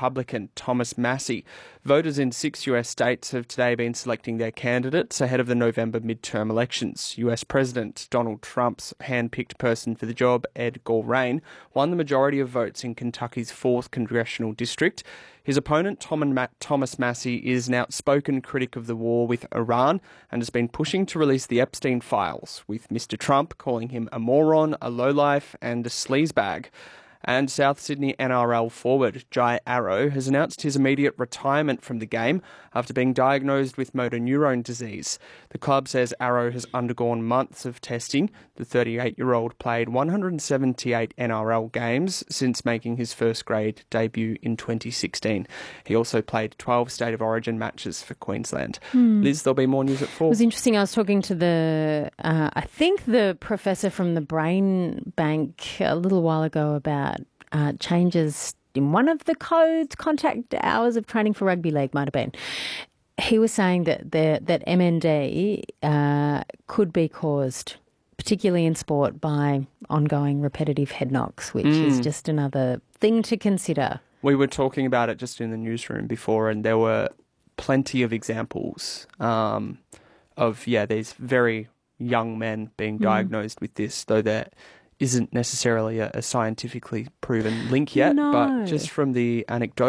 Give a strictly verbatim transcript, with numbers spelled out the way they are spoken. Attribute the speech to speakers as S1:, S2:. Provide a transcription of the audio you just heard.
S1: Republican Thomas Massie. Voters in six U S states have today been selecting their candidates ahead of the November midterm elections. U S President Donald Trump's hand-picked person for the job, Ed Gulrain, won the majority of votes in Kentucky's fourth congressional district. His opponent, Thomas Massie, is an outspoken critic of the war with Iran and has been pushing to release the Epstein files, with Mister Trump calling him a moron, a lowlife and a sleazebag. And South Sydney N R L forward Jai Arrow has announced his immediate retirement from the game after being diagnosed with motor neurone disease. The club says Arrow has undergone months of testing. The thirty-eight-year-old played one hundred seventy-eight N R L games since making his first grade debut in twenty sixteen. He also played twelve State of Origin matches for Queensland. Hmm. Liz, there'll be more news at four.
S2: It was interesting. I was talking to the, uh, I think the professor from the Brain Bank a little while ago about Uh, changes in one of the codes, contact hours of training for rugby league might have been. He was saying that the, that M N D uh, could be caused, particularly in sport, by ongoing repetitive head knocks, which mm. is just another thing to consider.
S1: We were talking about it just in the newsroom before, and there were plenty of examples um, of, yeah, these very young men being diagnosed mm. with this, though they're isn't necessarily a, a scientifically proven link yet,
S2: no.
S1: but just from the anecdotal